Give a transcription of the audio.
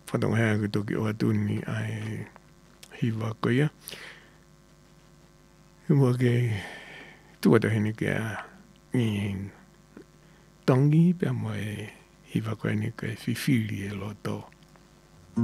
whatongahea ki toki o atuni ai hiwa koia. Hua ke tuata hini ke i tongi pia mo e hiwa koia ni ke whiwhiri e loto.